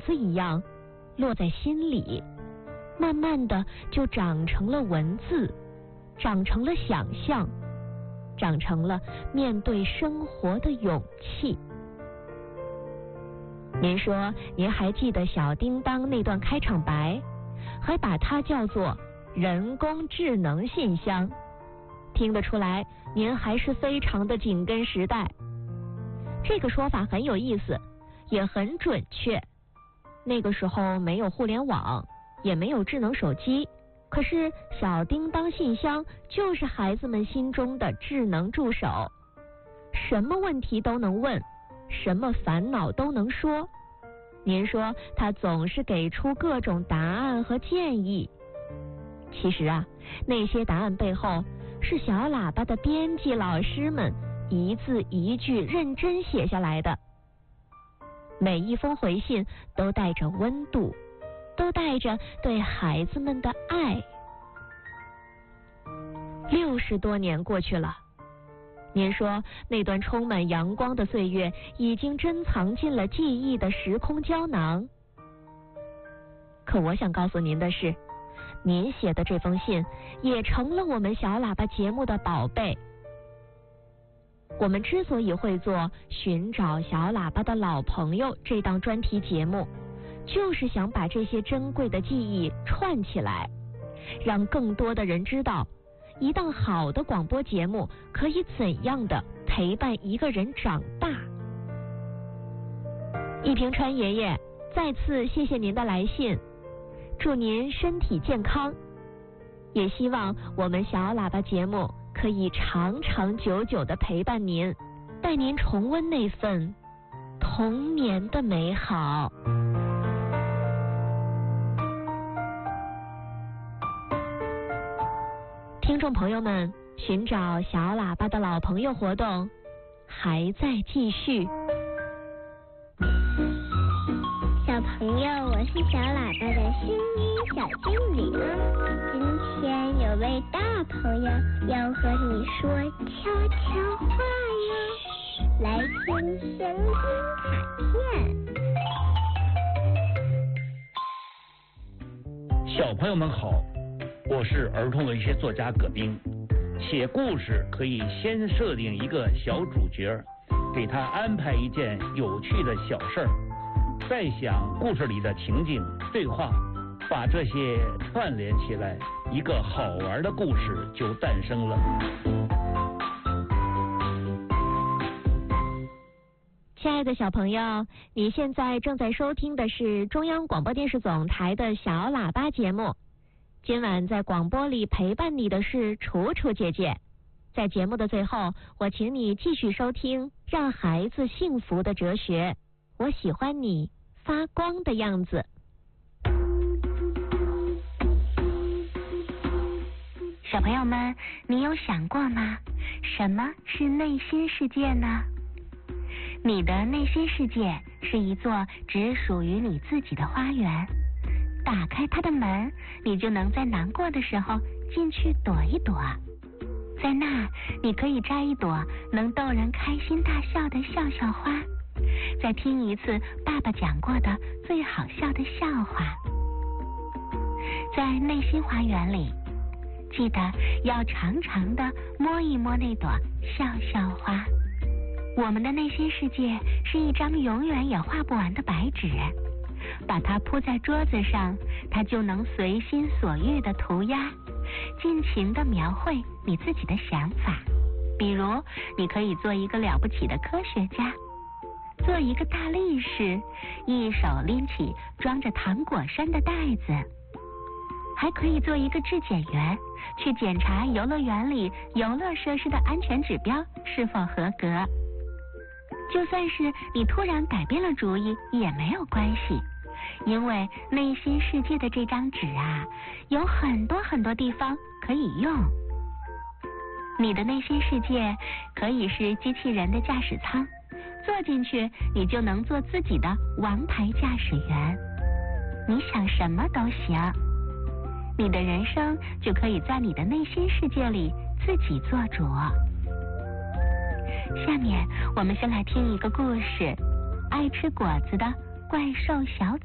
子一样落在心里，慢慢的就长成了文字，长成了想象，长成了面对生活的勇气。您说您还记得小叮当那段开场白，还把它叫做人工智能信箱，听得出来您还是非常的紧跟时代。这个说法很有意思，也很准确。那个时候没有互联网，也没有智能手机，可是小叮当信箱就是孩子们心中的智能助手，什么问题都能问，什么烦恼都能说。您说他总是给出各种答案和建议，其实啊，那些答案背后是小喇叭的编辑老师们一字一句认真写下来的，每一封回信都带着温度，都带着对孩子们的爱。60多年过去了，您说那段充满阳光的岁月已经珍藏进了记忆的时空胶囊。可我想告诉您的是，您写的这封信也成了我们小喇叭节目的宝贝。我们之所以会做寻找小喇叭的老朋友这档专题节目，就是想把这些珍贵的记忆串起来，让更多的人知道一档好的广播节目可以怎样的陪伴一个人长大。一平川爷爷，再次谢谢您的来信，祝您身体健康，也希望我们小喇叭节目可以长长久久地陪伴您，带您重温那份童年的美好。听众朋友们，寻找小喇叭的老朋友活动还在继续。 小朋友，我是小喇叭的声音小精灵。今天有位大朋友要和你说悄悄话哟，来听声音卡片。 小朋友们好，我是儿童文学作家葛冰。写故事可以先设定一个小主角，给他安排一件有趣的小事儿，再想故事里的情景对话，把这些串联起来，一个好玩的故事就诞生了。 亲爱的小朋友，你现在正在收听的是中央广播电视总台的小喇叭节目。今晚在广播里陪伴你的是楚楚姐姐。在节目的最后，我请你继续收听让孩子幸福的哲学。我喜欢你发光的样子。 小朋友们，你有想过吗？什么是内心世界呢？你的内心世界是一座只属于你自己的花园，打开它的门，你就能在难过的时候进去躲一躲。在那，你可以摘一朵能逗人开心大笑的笑笑花，再听一次爸爸讲过的最好笑的笑话。在内心花园里，记得要常常的摸一摸那朵笑笑花。我们的内心世界是一张永远也画不完的白纸，把它铺在桌子上，它就能随心所欲的涂鸦，尽情的描绘你自己的想法。比如，你可以做一个了不起的科学家，做一个大力士，一手拎起装着糖果山的袋子，还可以做一个质检员，去检查游乐园里游乐设施的安全指标是否合格。就算是你突然改变了主意也没有关系，因为内心世界的这张纸啊，有很多很多地方可以用。你的内心世界可以是机器人的驾驶舱，坐进去你就能做自己的王牌驾驶员，你想什么都行。你的人生就可以在你的内心世界里自己做主。下面我们先来听一个故事，爱吃果子的怪兽小